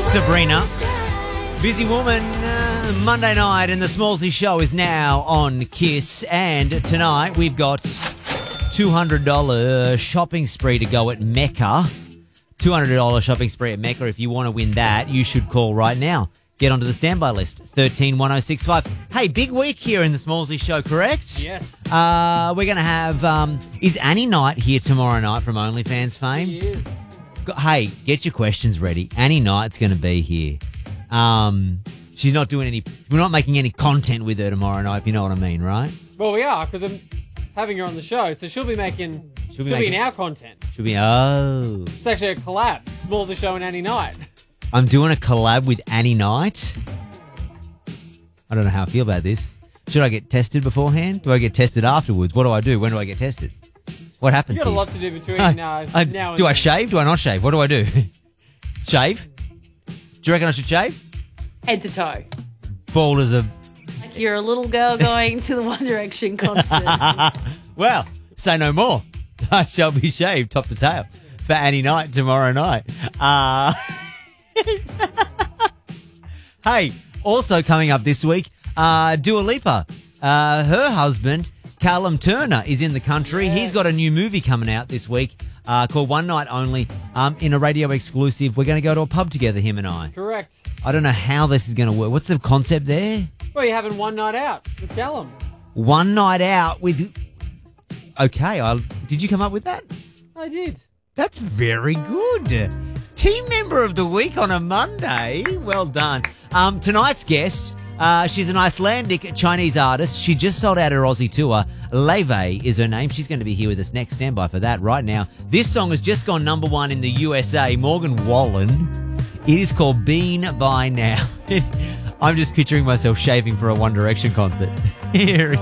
Sabrina. Busy Woman, Monday night, and the Smallsy Show is now on Kiss. And tonight we've got $200 shopping spree to go at Mecca. $200 shopping spree at Mecca. If you want to win that, you should call right now. Get onto the standby list, 131065. Hey, big week here in the Smallsy Show, correct? Yes. We're going to have, is Annie Knight here tomorrow night from OnlyFans fame? She is. Hey, get your questions ready. Annie Knight's going to be here. She's not doing we're not making any content with her tomorrow night, if you know what I mean, right? Well, we are, because I'm having her on the show, so she'll be in our content. She'll be, oh. It's actually a collab. Smallsy Show and Annie Knight. I'm doing a collab with Annie Knight. I don't know how I feel about this. Should I get tested beforehand? Do I get tested afterwards? What do I do? When do I get tested? What happens You've got here? a lot to do between now and do I shave? Do I not shave? What do I do? Shave? Do you reckon I should shave? Head to toe. Bald as a... Like you're a little girl going to the One Direction concert. Well, say no more. I shall be shaved top to tail for Annie Knight tomorrow night. Hey, also coming up this week, Dua Lipa. Her husband, Callum Turner, is in the country. Yes. He's got a new movie coming out this week called One Night Only in a radio exclusive. We're going to go to a pub together, him and I. Correct. I don't know how this is going to work. What's the concept there? Well, you're having one night out with Callum. One night out with... Okay, did you come up with that? I did. That's very good. Team member of the week on a Monday. Well done. Tonight's guest, she's an Icelandic Chinese artist. She just sold out her Aussie tour. Leve is her name. She's going to be here with us next. Stand by for that right now. This song has just gone number one in the USA. Morgan Wallen. It is called Been By Now. I'm just picturing myself shaving for a One Direction concert. Here